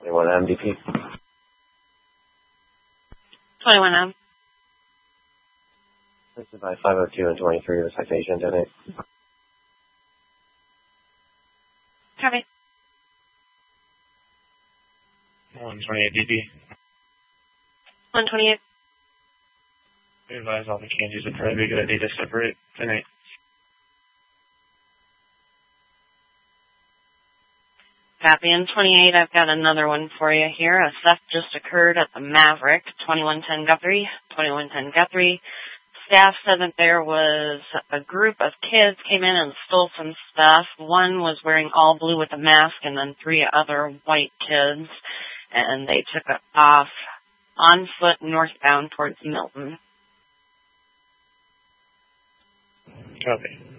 21 MDP. 21M. This is by 502 and 23 with citation, donate. Copy. 128 DP. 128. We advise all the candies would probably be a good idea to separate tonight. Copy. In 28, I've got another one for you here. A theft just occurred at the Maverick, 2110 Guthrie. 2110 Guthrie. Staff said that there was a group of kids came in and stole some stuff. One was wearing all blue with a mask, and then 3 other white kids. And they took it off on foot northbound towards Milton. Copy.